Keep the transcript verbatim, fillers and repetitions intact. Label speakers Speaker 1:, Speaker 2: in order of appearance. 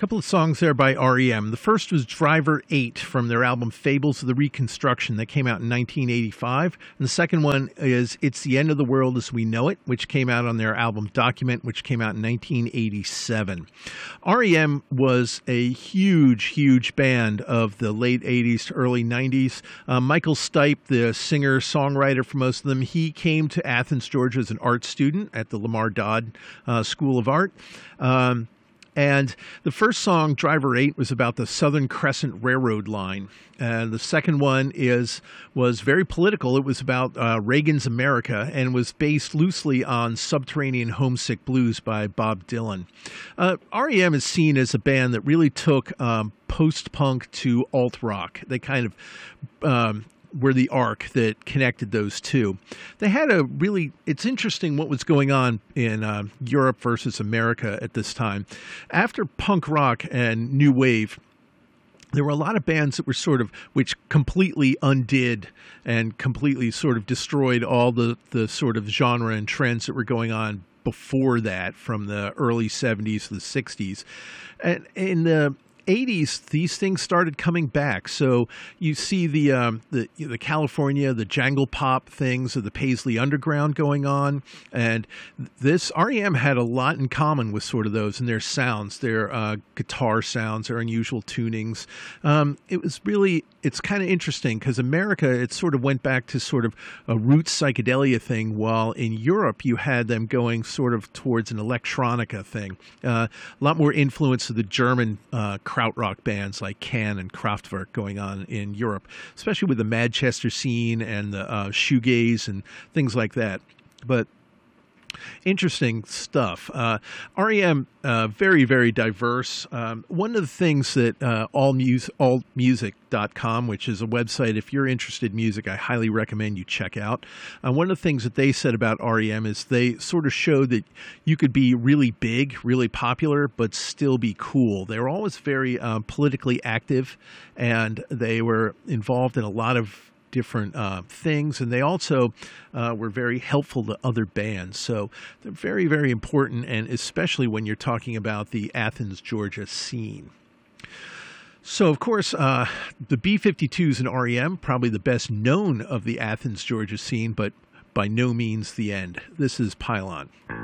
Speaker 1: couple of songs there by R E M. The first was Driver eight from their album Fables of the Reconstruction that came out in nineteen eighty-five. And the second one is It's the End of the World as We Know It, which came out on their album Document, which came out in nineteen eighty-seven. R E M was a huge, huge band of the late eighties to early nineties. Uh, Michael Stipe, the singer-songwriter for most of them, he came to Athens, Georgia as an art student at the Lamar Dodd uh, School of Art. Um, And the first song, Driver eight, was about the Southern Crescent Railroad line. And the second one is was very political. It was about uh, Reagan's America and was based loosely on Subterranean Homesick Blues by Bob Dylan. Uh, R E M is seen as a band that really took um, post-punk to alt-rock. They kind of... Um, were the arc that connected those two. They had a really, it's interesting what was going on in uh, Europe versus America at this time. After punk rock and new wave, there were a lot of bands that were sort of, which completely undid and completely sort of destroyed all the, the sort of genre and trends that were going on before that, from the early seventies to the sixties. And in the eighties, these things started coming back. So you see the um, the the California, the jangle pop things of the Paisley Underground going on, and this R E M had a lot in common with sort of those in their sounds, their uh, guitar sounds, their unusual tunings. Um, it was really, it's kind of interesting because America, it sort of went back to sort of a roots psychedelia thing, while in Europe you had them going sort of towards an electronica thing. Uh, a lot more influence of the German uh, krautrock bands like Can and Kraftwerk going on in Europe, especially with the Manchester scene and the uh, shoegaze and things like that. But interesting stuff. Uh, R E M, uh, very, very diverse. Um, one of the things that uh, all mus- all music dot com, which is a website, if you're interested in music, I highly recommend you check out. Uh, one of the things that they said about R E M is they sort of showed that you could be really big, really popular, but still be cool. They were always very uh, politically active, and they were involved in a lot of different uh, things, and they also uh, were very helpful to other bands. So they're very, very important, and especially when you're talking about the Athens, Georgia scene. So, of course, uh, the B fifty-twos and R E M, probably the best known of the Athens, Georgia scene, but by no means the end. This is Pylon.